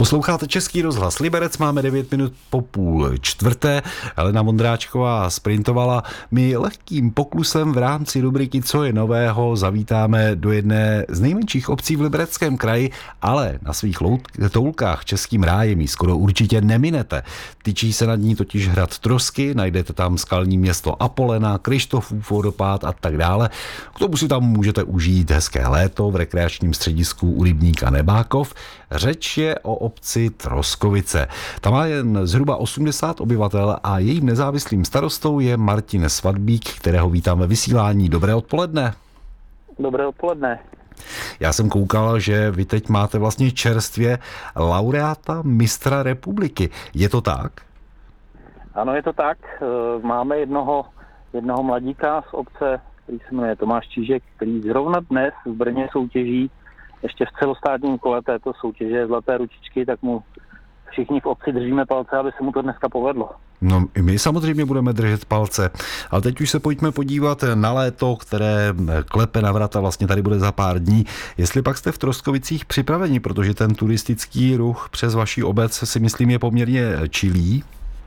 Posloucháte Český rozhlas Liberec, máme 9 minut po půl čtvrté. Helena Vondráčková sprintovala. My lehkým poklusem v rámci rubriky Co je nového zavítáme do jedné z nejmenších obcí v Libereckém kraji, ale na svých toulkách Českým rájem ji skoro určitě neminete. Tyčí se nad ní totiž hrad Trosky, najdete tam skalní město Apolena, Kryštofův vodopád a tak dále. K tomu si tam můžete užít hezké léto v rekreačním středisku u rybníka Nebákov. Řeč je o obci Troskovice. Tam má jen zhruba 80 obyvatel a jejím nezávislým starostou je Martin Svadbík, kterého vítám ve vysílání. Dobré odpoledne. Dobré odpoledne. Já jsem koukal, že vy teď máte vlastně čerstvě laureáta mistra republiky. Je to tak? Ano, je to tak. Máme jednoho mladíka z obce, který se jmenuje Tomáš Čížek, který zrovna dnes v Brně soutěží ještě v celostátním kole této soutěže Zlaté ručičky, tak mu všichni v obci držíme palce, aby se mu to dneska povedlo. No, my samozřejmě budeme držet palce, ale teď už se pojďme podívat na léto, které klepe na vrata, vlastně tady bude za pár dní. Jestli pak jste v Troskovicích připraveni, protože ten turistický ruch přes vaši obec si myslím je poměrně čilý.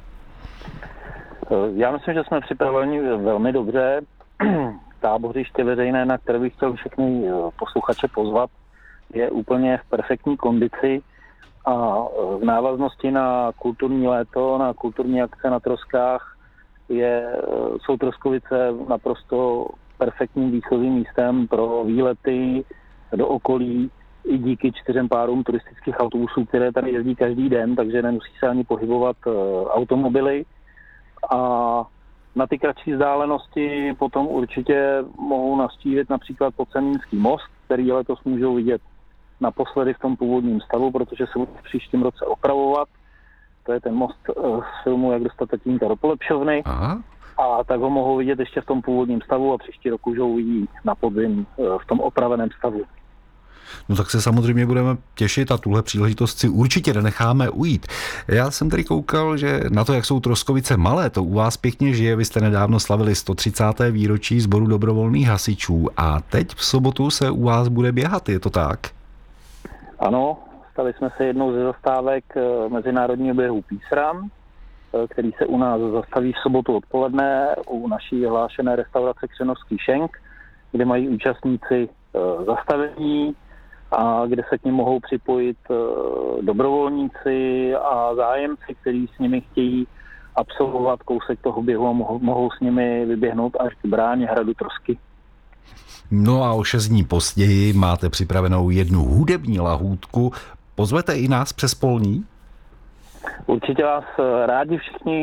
Já myslím, že jsme připraveni velmi dobře. Tábořiště veřejné, na které bych chtěl všechny posluchače pozvat, je úplně v perfektní kondici a v návaznosti na kulturní léto, na kulturní akce na Troskách jsou Troskovice naprosto perfektním výchozím místem pro výlety do okolí i díky 4 párům turistických autobusů, které tady jezdí každý den, takže nemusí se ani pohybovat automobily. A na ty kratší vzdálenosti potom určitě mohou navštívit například Podsemínský most, který letos můžou vidět naposledy v tom původním stavu, protože se bude v příštím roce opravovat. To je ten most z filmu Jak dostat tatínka do polepšovny. Aha. A tak ho mohou vidět ještě v tom původním stavu a příští rok už ho uvidí na podzim v tom opraveném stavu. No tak se samozřejmě budeme těšit a tuhle příležitost si určitě nenecháme ujít. Já jsem tady koukal, že na to, jak jsou Troskovice malé, to u vás pěkně žije. Vy jste nedávno slavili 130. výročí sboru dobrovolných hasičů a teď v sobotu se u vás bude běhat, je to tak? Ano, stali jsme se jednou ze zastávek mezinárodního běhu Peace Run, který se u nás zastaví v sobotu odpoledne u naší hlášené restaurace Křenovský šenk, kde mají účastníci zastavení a kde se k nim mohou připojit dobrovolníci a zájemci, kteří s nimi chtějí absolvovat kousek toho běhu a mohou s nimi vyběhnout až k bráně hradu Trosky. No a o 6 dní později máte připravenou jednu hudební lahůdku. Pozvete i nás přes polní? Určitě vás rádi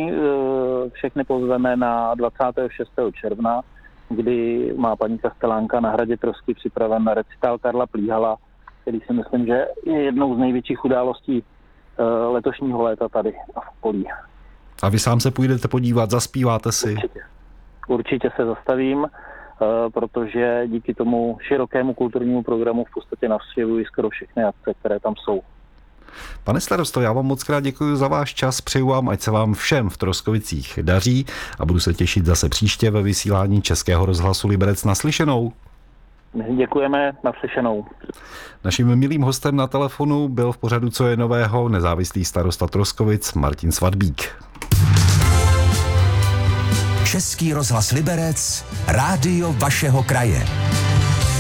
všechny pozveme na 26. června, kdy má paní kastelánka na hradě Trosky připraven recitál Karla Plíhala, který si myslím, že je jednou z největších událostí letošního léta tady a v okolí. A vy sám se půjdete podívat, zaspíváte si? Určitě se zastavím, protože díky tomu širokému kulturnímu programu v podstatě navštěvuji skoro všechny akce, které tam jsou. Pane starosto, já vám moc krát děkuji za váš čas, přeju vám, ať se vám všem v Troskovicích daří a budu se těšit zase příště ve vysílání Českého rozhlasu Liberec. Naslyšenou. Děkujeme, naslyšenou. Naším milým hostem na telefonu byl v pořadu Co je nového nezávislý starosta Troskovic Martin Svadbík. Český rozhlas Liberec, rádio vašeho kraje.